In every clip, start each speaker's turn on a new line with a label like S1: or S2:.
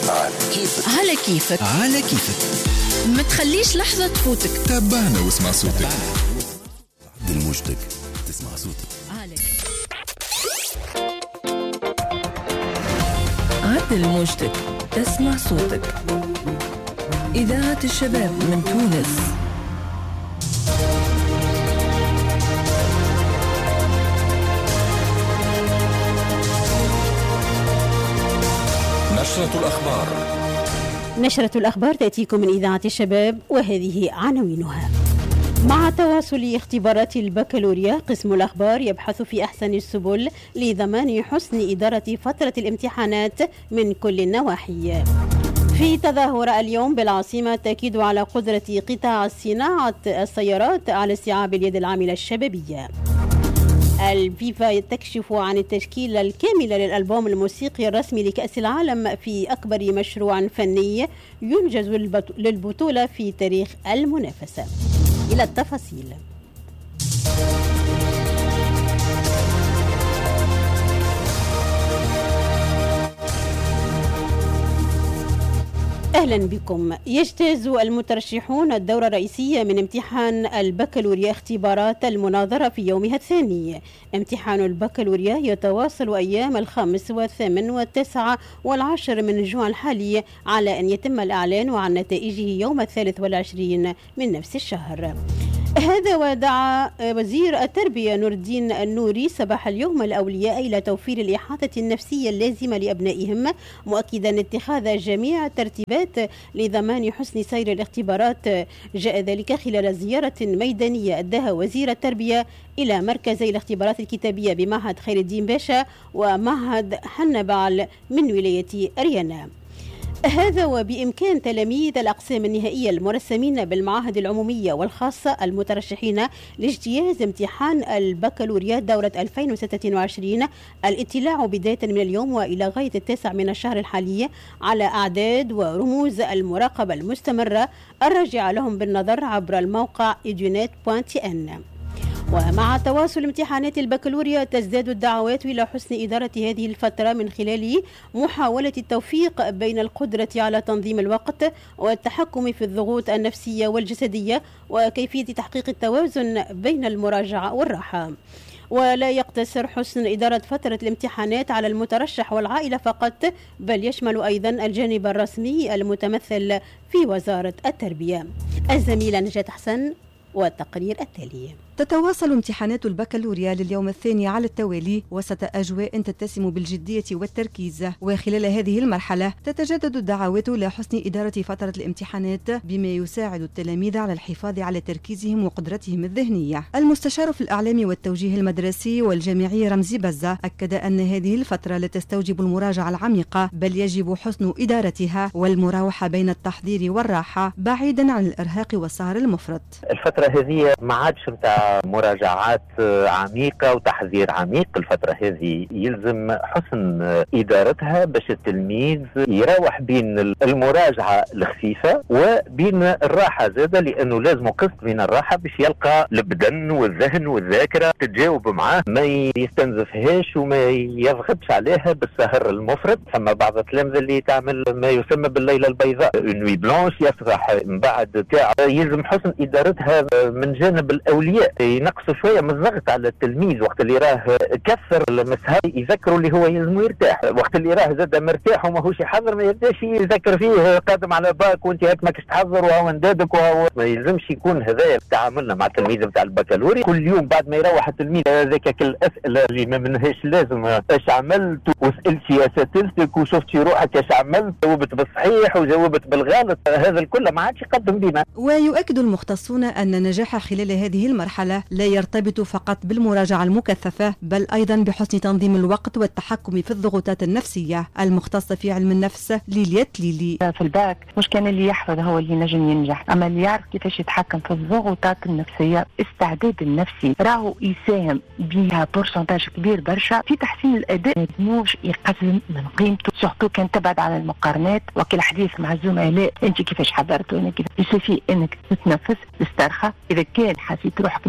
S1: على كيفك
S2: على كيفك.
S1: ما تخليش لحظة تفوتك.
S2: تابعنا واسمع صوتك.
S3: عدل موجتك تسمع صوتك.
S1: عدل موجتك تسمع صوتك. إذاعة الشباب من تونس.
S3: نشرة الأخبار.
S4: نشرة الأخبار تأتيكم من إذاعة الشباب وهذه عناوينها. مع تواصل اختبارات البكالوريا، قسم الأخبار يبحث في أحسن السبل لضمان حسن إدارة فترة الامتحانات من كل النواحي. في تظاهرة اليوم بالعاصمة تأكيد على قدرة قطاع صناعة السيارات على استيعاب اليد العاملة الشبابية. الفيفا تكشف عن التشكيلة الكاملة للألبوم الموسيقي الرسمي لكأس العالم في أكبر مشروع فني ينجز للبطولة في تاريخ المنافسة. إلى التفاصيل. أهلا بكم. يجتاز المترشحون الدورة الرئيسية من امتحان البكالوريا اختبارات المناظرة في يومها الثاني. امتحان البكالوريا يتواصل أيام 5 و8 و9 و10 من الجوع الحالي، على أن يتم الإعلان عن نتائجه يوم 23 من نفس الشهر. هذا ودعا وزير التربية نور الدين النوري صباح اليوم الأولياء إلى توفير الإحاطة النفسية اللازمة لأبنائهم، مؤكدا اتخاذ جميع الترتيبات لضمان حسن سير الاختبارات. جاء ذلك خلال زيارة ميدانية أداها وزير التربية إلى مركزي الاختبارات الكتابية بمعهد خير الدين باشا ومعهد حنبعل من ولاية أريانا. هذا وبإمكان تلاميذ الأقسام النهائية المرسمين بالمعاهد العمومية والخاصة المترشحين لاجتياز امتحان البكالوريا دورة 2026 الاطلاع بداية من اليوم وإلى غاية 9 من الشهر الحالي على أعداد ورموز المراقبة المستمرة الراجعة لهم بالنظر عبر الموقع edunet.n. ومع تواصل امتحانات البكالوريا تزداد الدعوات إلى حسن إدارة هذه الفترة من خلال محاولة التوفيق بين القدرة على تنظيم الوقت والتحكم في الضغوط النفسية والجسدية وكيفية تحقيق التوازن بين المراجعة والراحة. ولا يقتصر حسن إدارة فترة الامتحانات على المترشح والعائلة فقط، بل يشمل أيضا الجانب الرسمي المتمثل في وزارة التربية. الزميلة نجاة حسن والتقرير التالي.
S5: تتواصل امتحانات البكالوريا لليوم الثاني على التوالي وسط أجواء تتسم بالجدية والتركيز، وخلال هذه المرحلة تتجدد الدعوات لحسن إدارة فترة الامتحانات بما يساعد التلاميذ على الحفاظ على تركيزهم وقدرتهم الذهنية. المستشار في الإعلام والتوجيه المدرسي والجامعي رمزي بزة أكد أن هذه الفترة لا تستوجب المراجعة العميقة، بل يجب حسن إدارتها والمراوحة بين التحضير والراحة بعيدا عن الإرهاق والسهر المفرط.
S6: الفترة هذه ما عادش متاع مراجعات عميقة وتحذير عميق. الفترة هذه يلزم حسن إدارتها باش التلميذ يراوح بين المراجعة الخفيفة وبين الراحة زادة، لأنه لازم قسط بين الراحة باش يلقى البدن والذهن والذاكرة تتجاوب معاه، ما يستنزفهاش وما يضغطش عليها بالسهر المفرط. ثم بعض التلامذة اللي تعمل ما يسمى بالليلة البيضاء نوي بلانش، يسرح من بعد تاع. يلزم حسن إدارتها من جانب الأولياء، ينقصوا شويه من الضغط على التلميذ وقت اللي راه كثر المسهر، يذكروا اللي هو يلزم يرتاح. وقت اللي راه زاد مرتاح وماهوش يحضر ما يبداش يذكر فيه قادم على باك وانت هاك ماكش تحضر وهو ندادك وهو ما يلزمش يكون. هذايا تعاملنا مع التلميذ نتاع البكالوري، كل يوم بعد ما يروح التلميذ هذاك كل الاسئله اللي ما منهاش لازم ايش عملت وسالتي اساتذتك وشفتي روحك ايش عملت، جاوبت بالصحيح وجاوبت بالغلط، هذا الكل ما عادش يقدم بنا.
S5: ويؤكد المختصون ان النجاح خلال هذه المرحله لا يرتبط فقط بالمراجعة المكثفة، بل أيضا بحسن تنظيم الوقت والتحكم في الضغوطات النفسية. المختصة في علم النفس ليليات ليلي:
S7: في الباك مش كان اللي يحفظ هو اللي نجم ينجح، أما اللي يعرف كيفاش يتحكم في الضغوطات النفسية. استعداد النفسي راهو يساهم بها بورسنتاج كبير برشا في تحسين الأداء، مش يقزم من قيمته، سورتو كان تبعد عن المقارنات وكل حديث مع الزملاء. أنت كيفاش حضرت وأنا كيفاش يسوفي أنك تتنفس تسترخى. إذا كان حسيت روحك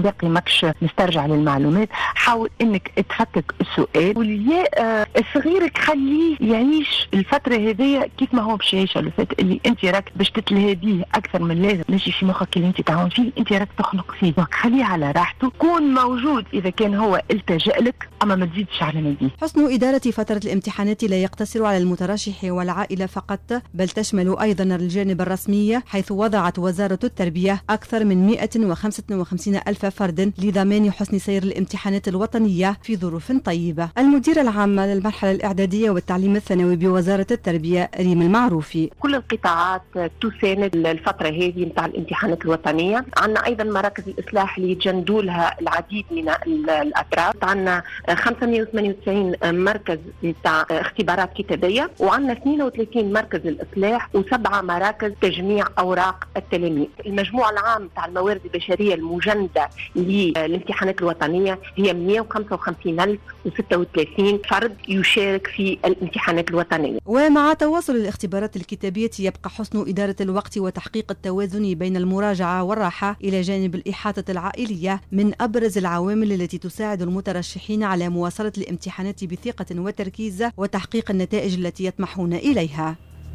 S7: باقي ماكش مسترجع للمعلومات، حاول انك تفكك السؤال والياء صغيرك خليه يعيش الفتره هذه كيف ما هو باش يعيش الفات اللي انت راك باش تتلهديه اكثر من لازم، ماشي في مخك اللي انت تعاون فيه، انت راك تخنق فيه، خليه على راحته، كون موجود اذا كان هو التجأ لك، اما ما تزيدش على مديه.
S5: حسن إدارة فترة الامتحانات لا يقتصر على المترشح والعائلة فقط، بل تشمل أيضا الجانب الرسمي، حيث وضعت وزارة التربية أكثر من 155 ألف فرد لضمان حسن سير الامتحانات الوطنية في ظروف طيبة. المديرة العامة للمرحلة الإعدادية والتعليم الثانوي بوزارة التربية ريم المعروفي:
S8: كل القطاعات تساند الفترة هذه متاع الامتحانات الوطنية. عندنا أيضا مراكز الإصلاح اللي يتجندوا لها العديد من الأطراف. عندنا 598 مركز متاع اختبارات كتابية، وعندنا 32 مركز الإصلاح و7 مراكز تجميع أوراق التلاميذ. المجموع العام تاع الموارد البشرية المجندة للامتحانات الوطنية هي 155,036 فرد يشارك في الامتحانات الوطنية.
S5: ومع تواصل الاختبارات الكتابية يبقى حسن إدارة الوقت وتحقيق التوازن بين المراجعة والراحة إلى جانب الإحاطة العائلية من أبرز العوامل التي تساعد المترشحين على مواصلة الامتحانات بثقة وتركيز وتحقيق النتائج التي يطمحون إليها.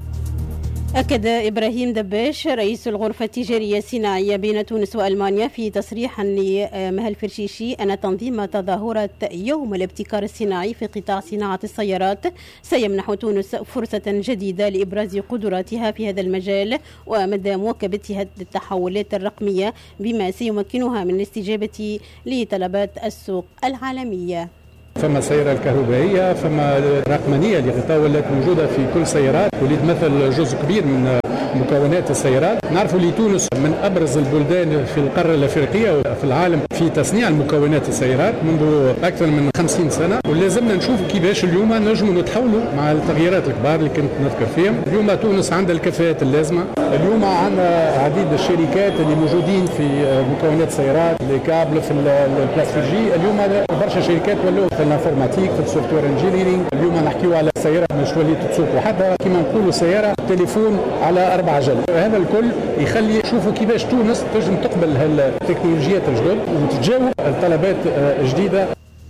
S4: أكد إبراهيم دباش رئيس الغرفة التجارية الصناعية بين تونس وألمانيا في تصريح لمهل فرشيشي أن تنظيم تظاهرة يوم الابتكار الصناعي في قطاع صناعة السيارات سيمنح تونس فرصة جديدة لإبراز قدراتها في هذا المجال ومدى مواكبتها للتحولات الرقمية بما سيمكنها من الاستجابة لطلبات السوق العالمية.
S9: فما السيارة الكهربائية، فما الرقمنية اللي ولات موجودة في كل سيارات واللي تمثل جزء كبير من مكونات السيارات. نعرفوا اللي تونس من أبرز البلدان في القارة الأفريقية وفي العالم في تصنيع المكونات السيارات منذ أكثر من 50 سنة، ولازمنا نشوف كيفاش اليوم نجموا نتحولوا مع التغييرات الكبار اللي كنت نذكر فيهم. اليوم تونس عندها الكفاءات اللازمة، اليوم عندنا عديد الشركات اللي موجودين في مكونات السيارات، الكابل، في البلاستيجي. اليوم برشا شركات ولوا في الانفورماتيك، في السوفت وير انجينيرينج. اليوم نحكيو على سيارة مش وليت تسوق وحدها، كما نقولوا سيارة تليفون على 4 عجل. هذا الكل يخلي يشوفوا كيفاش تونس تنجم تقبل هالتكنولوجيات الجدد وتتجاوب الطلبات الجديدة.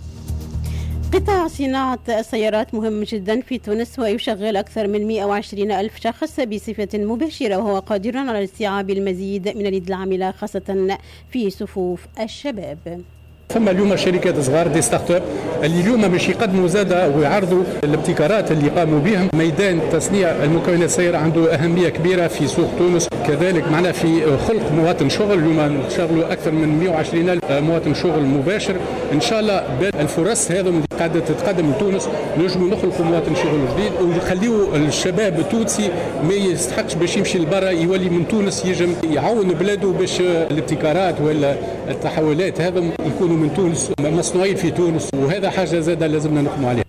S4: قطاع صناعة السيارات مهم جدا في تونس ويشغل أكثر من 120 ألف شخص بصفة مباشرة، وهو قادر على استيعاب المزيد من اليد العاملة خاصة في صفوف الشباب.
S9: ثم اليوم شركات صغار دي ستارت اب اللي اليوم باش يقدموا زاده ويعرضوا الابتكارات اللي قاموا بهم. ميدان تصنيع المكونات السيارة عنده أهمية كبيرة في سوق تونس، كذلك معنا في خلق مواطن شغل. اليوم نشغلوا أكثر من 120 ألف مواطن شغل مباشر. إن شاء الله الفرص هذه اللي قاعدة تتقدم لتونس نجموا نخلقوا مواطن شغل جديد ونخليوا الشباب التونسي ما يستحقش باش يمشي لبرا، يولي من تونس يجم يعاون بلاده باش الابتكارات ولا التحولات هذا يكونوا من تونس، مصنوعين في تونس، وهذا حاجة زادة لازمنا نقوم عليها.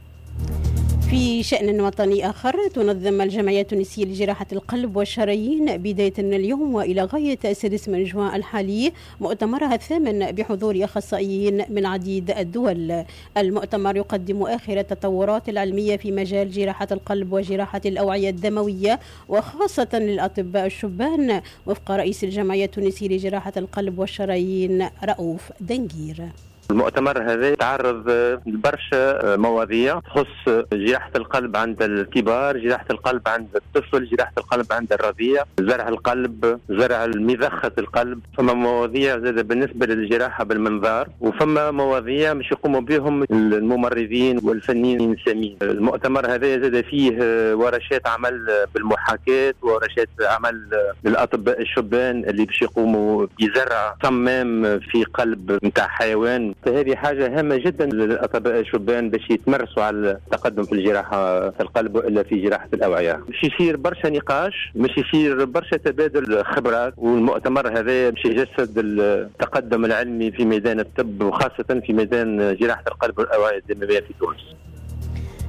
S4: في شأن وطني آخر، تنظم الجمعية التونسية لجراحة القلب والشرايين بداية من اليوم وإلى غاية 6 من جوان الحالي مؤتمرها الثامن بحضور أخصائيين من عديد الدول. المؤتمر يقدم آخر التطورات العلمية في مجال جراحة القلب وجراحة الأوعية الدموية وخاصة للأطباء الشبان، وفق رئيس الجمعية التونسية لجراحة القلب والشرايين رؤوف دنجير.
S6: المؤتمر هذا يتعرض لبرشا مواضيع تخص جراحة القلب عند الكبار، جراحة القلب عند الطفل، جراحة القلب عند الرضيع، زرع القلب، زرع مضخة القلب. فما مواضيع زادة بالنسبة للجراحة بالمنظار، وفما مواضيع مش يقوموا بهم الممرضين والفنيين السامين. المؤتمر هذا زاد فيه ورشات عمل بالمحاكاة وورشات عمل للأطباء الشبان اللي باش يقوموا بزرع صمام في قلب متاع حيوان. فهذه حاجة هامة جدا للأطباء الشبان باش يتمرسوا على التقدم في الجراحة في القلب وإلا في جراحة الأوعية. باش يصير برشا نقاش، باش يصير برشا تبادل خبرات، والمؤتمر هذا باش يجسد التقدم العلمي في ميدان الطب وخاصة في ميدان جراحة القلب والأوعية الدموية في تونس.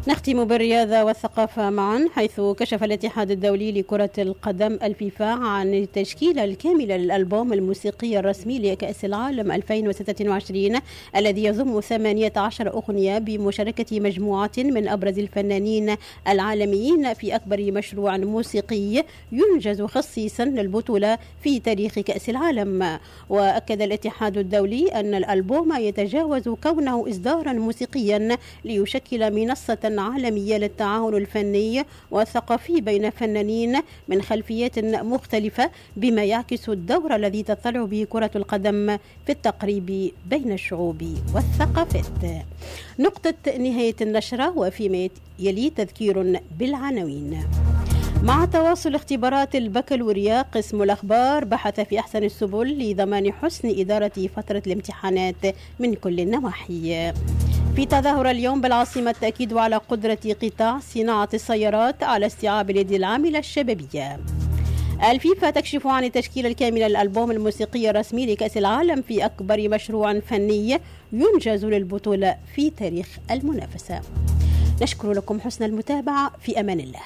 S4: نختم بالرياضة والثقافة معا، حيث كشف الاتحاد الدولي لكرة القدم الفيفا عن التشكيلة الكاملة للألبوم الموسيقي الرسمي لكأس العالم 2026 الذي يضم 18 أغنية بمشاركة مجموعة من أبرز الفنانين العالميين في أكبر مشروع موسيقي ينجز خصيصا للبطولة في تاريخ كأس العالم. وأكد الاتحاد الدولي أن الألبوم يتجاوز كونه إصدارا موسيقيا ليشكل منصة عالمية للتعاون الفني والثقافي بين فنانين من خلفيات مختلفة، بما يعكس الدور الذي تطلع به كرة القدم في التقريب بين الشعوب والثقافات. نقطة نهاية النشرة، وفيما يلي تذكير بالعناوين. مع تواصل اختبارات البكالوريا، قسم الأخبار بحث في أحسن السبل لضمان حسن إدارة فترة الامتحانات من كل النواحي. في تظاهرة اليوم بالعاصمة التأكيد على قدرة قطاع صناعة السيارات على استيعاب اليد العاملة الشبابية. الفيفا تكشف عن التشكيلة الكاملة للألبوم الموسيقي الرسمي لكأس العالم في أكبر مشروع فني ينجز للبطولة في تاريخ المنافسة. نشكر لكم حسن المتابعة، في أمان الله.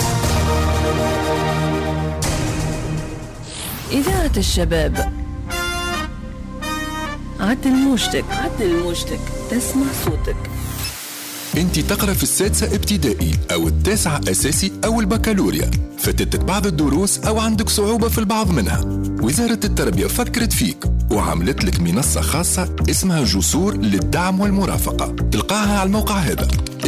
S1: إذاعة الشباب، عدل موجتك، تسمع صوتك.
S2: انت تقرأ في السادسة ابتدائي أو التاسعة أساسي أو البكالوريا، فاتتك بعض الدروس أو عندك صعوبة في البعض منها. وزارة التربية فكرت فيك وعملت لك منصة خاصة اسمها جسور للدعم والمرافقة. تلقاها على الموقع هذا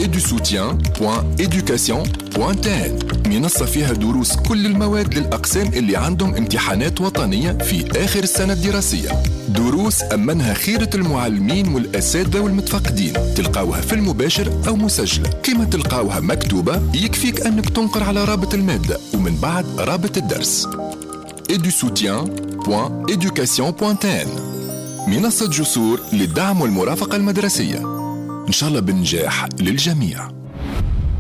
S2: edusoutien.education.tn. منصة فيها دروس كل المواد للأقسام اللي عندهم امتحانات وطنية في آخر السنة الدراسية. دروس أمنها خيرة المعلمين والأساتذة والمتفقدين. تلقاوها في المباشر أو مسجلة. كما تلقاوها مكتوبة يكفيك أنك تنقر على رابط المادة ومن بعد رابط الدرس. edusoutien.education.tn. منصة جسور للدعم والمرافقة المدرسية، إن شاء الله بالنجاح للجميع.